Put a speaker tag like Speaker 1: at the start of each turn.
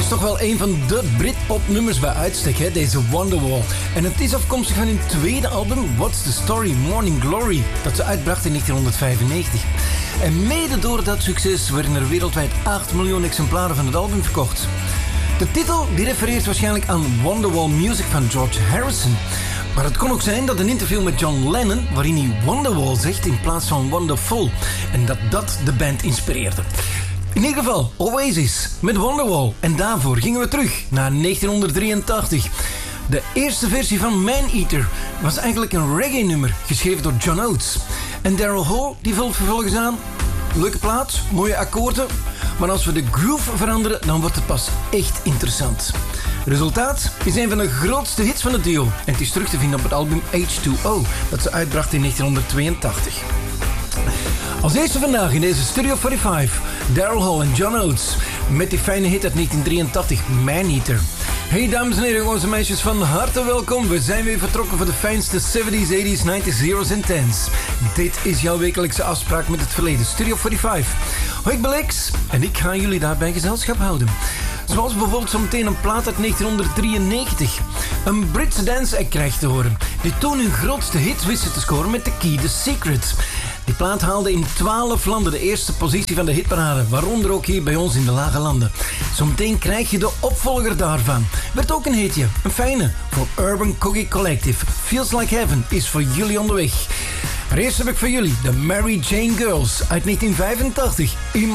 Speaker 1: is toch wel een van de Britpop-nummers bij uitstek, hè? Deze Wonderwall. En het is afkomstig van hun tweede album, What's the Story, Morning Glory, dat ze uitbracht in 1995. En mede door dat succes werden er wereldwijd 8 miljoen exemplaren van het album verkocht. De titel die refereert waarschijnlijk aan Wonderwall Music van George Harrison. Maar het kon ook zijn dat een interview met John Lennon, waarin hij Wonderwall zegt in plaats van Wonderful, en dat de band inspireerde. In ieder geval, Oasis met Wonderwall. En daarvoor gingen we terug naar 1983. De eerste versie van Man Eater was eigenlijk een reggae-nummer, geschreven door John Oates. En Daryl Hall die vult vervolgens aan. Leuke plaat, mooie akkoorden. Maar als we de groove veranderen, dan wordt het pas echt interessant. Resultaat is een van de grootste hits van het duo. En het is terug te vinden op het album H2O, dat ze uitbracht in 1982. Als eerste vandaag in deze Studio 45, Daryl Hall en John Oates met die fijne hit uit 1983, Man Eater. Hey dames en heren, jongens en meisjes, van harte welkom. We zijn weer vertrokken voor de fijnste 70s, 80s, 90s, zeros en 10s. Dit is jouw wekelijkse afspraak met het verleden, Studio 45. Hoi, ik ben Lex en ik ga jullie daarbij gezelschap houden. Zoals bijvoorbeeld zometeen een plaat uit 1993. Een Britse dance act krijgt te horen, die toen hun grootste hit wisten te scoren met The Key, The Secret. Die plaat haalde in 12 landen de eerste positie van de hitparade, waaronder ook hier bij ons in de Lage Landen. Zometeen krijg je de opvolger daarvan. Werd ook een hitje, een fijne, voor Urban Cookie Collective. Feels Like Heaven is voor jullie onderweg. Maar eerst heb ik voor jullie de Mary Jane Girls uit 1985.